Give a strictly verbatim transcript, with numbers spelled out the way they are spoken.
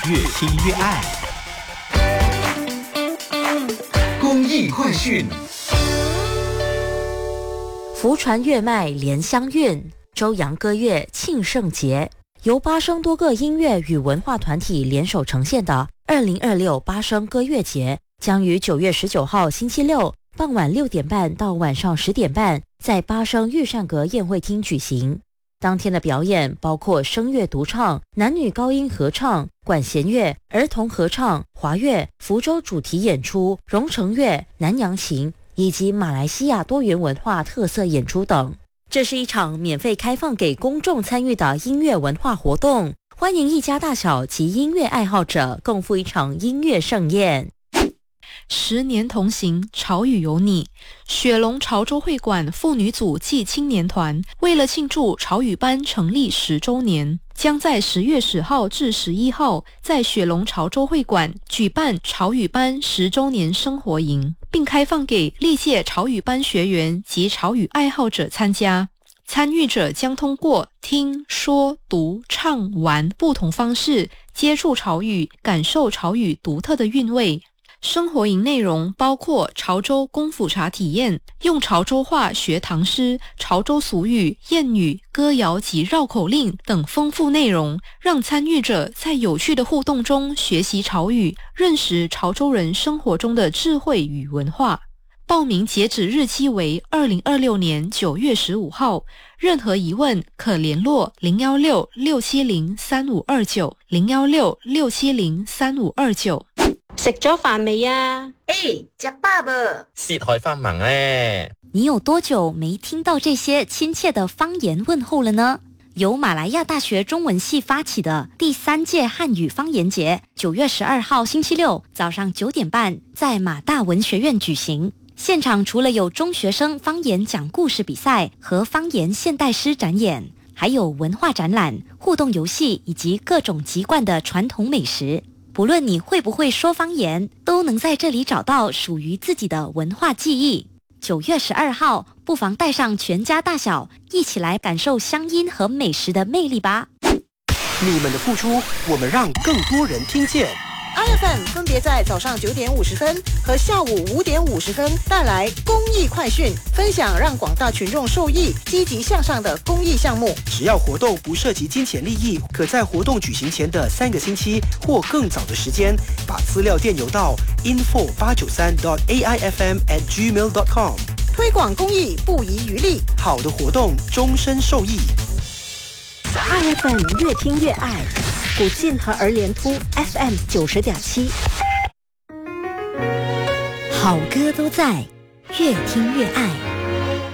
越听越爱。公益快讯。 福传乐脉莲香韵，周扬歌乐庆圣节，由巴生多个音乐与文化团体联手呈现的二零二六巴生歌乐节，将于九月十九号星期六傍晚六点半到晚上十点半，在巴生御膳阁宴会厅举行。当天的表演包括声乐独唱、男女高音合唱、管弦乐、儿童合唱、华乐、福州主题演出、荣成乐、南洋琴以及马来西亚多元文化特色演出等。这是一场免费开放给公众参与的音乐文化活动，欢迎一家大小及音乐爱好者共赴一场音乐盛宴。 十年同行，潮语有你。雪龙潮州会馆妇女组暨青年团为了庆祝潮语班成立十周年，将在十月十号至十一号在雪龙潮州会馆举办潮语班十周年生活营，并开放给历届潮语班学员及潮语爱好者参加。参与者将通过听、说、读、唱、玩不同方式接触潮语，感受潮语独特的韵味。生活营内容包括潮州功夫茶体验，用潮州话学唐诗、潮州俗语、谚语、歌谣及绕口令等丰富内容，让参与者在有趣的互动中学习潮语，认识潮州人生活中的智慧与文化。报名截止日期为二零二六年九月十五号，任何疑问可联络零一六六七零三五二九 零一六六七零三五二九。 食咗飯未啊？ 誒，食飽噃。 舌海發萌咧。 你有多久沒聽到這些親切的方言問候了呢？由馬來亞大學中文系發起的第三屆漢語方言節，九月十二號星期六早上九點半在馬大文學院舉行。現場除了有中學生方言講故事比賽和方言現代詩展演，還有文化展覽、互動遊戲以及各種籍貫的傳統美食。不論你會不會說方言，都能在這裡找到屬於自己的文化記憶。九月十二號，不妨帶上全家大小，一起來感受鄉音和美食的魅力吧。 你們的付出，我們讓更多人聽見。 I F M 分別在早上九點五十分和下午五點五十分帶來公益快訊，分享讓廣大群眾受益、積極向上的公益項目。 只要活動不涉及金錢利益，可在活動舉行前的三個星期或更早的時間，把資料電郵到 info 八九三 dot a i f m at gmail dot com， 推廣公益不遺餘力， 好的活動終身受益。 I F M 越聽越愛，古晉和兒蓮鋪 F M 九十點七， 好歌都在，越聽越愛。